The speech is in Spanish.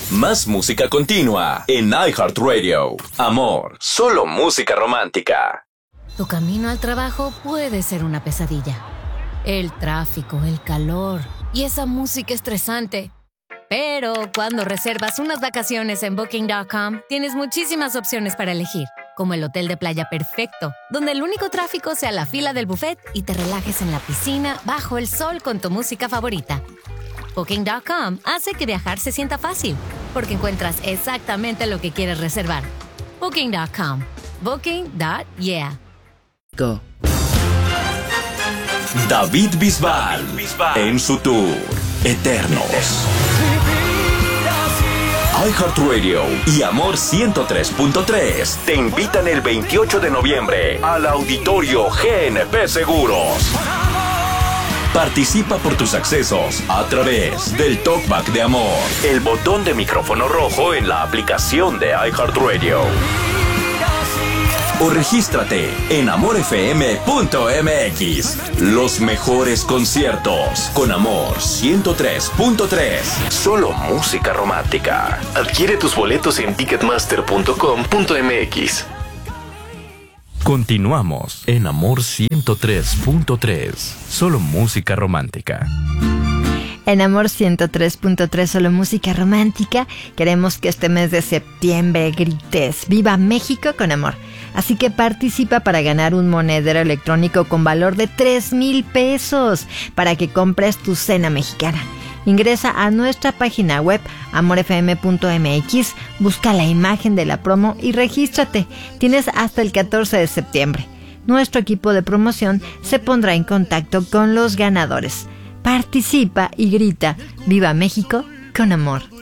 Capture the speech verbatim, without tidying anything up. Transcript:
Más música continua en iHeartRadio. Amor, solo música romántica. Tu camino al trabajo puede ser una pesadilla. El tráfico, el calor y esa música estresante. Pero cuando reservas unas vacaciones en Booking punto com, tienes muchísimas opciones para elegir, como el hotel de playa perfecto, donde el único tráfico sea la fila del buffet y te relajes en la piscina bajo el sol con tu música favorita. Booking punto com hace que viajar se sienta fácil, porque encuentras exactamente lo que quieres reservar. Booking punto com. Booking punto yeah. Go. David Bisbal, en su tour Eternos. iHeartRadio y Amor ciento tres punto tres te invitan el veintiocho de noviembre al Auditorio G N P Seguros. Participa por tus accesos a través del Talkback de Amor, el botón de micrófono rojo en la aplicación de iHeartRadio. O regístrate en amor f m punto m x. Los mejores conciertos con Amor ciento tres punto tres. Solo música romántica. Adquiere tus boletos en ticketmaster punto com punto m x. Continuamos en Amor ciento tres punto tres. Solo música romántica. En Amor ciento tres punto tres, solo música romántica, queremos que este mes de septiembre grites ¡Viva México con amor! Así que participa para ganar un monedero electrónico con valor de tres mil pesos para que compres tu cena mexicana. Ingresa a nuestra página web amor f m punto m x, busca la imagen de la promo y regístrate. Tienes hasta el catorce de septiembre. Nuestro equipo de promoción se pondrá en contacto con los ganadores. Participa y grita ¡Viva México con amor!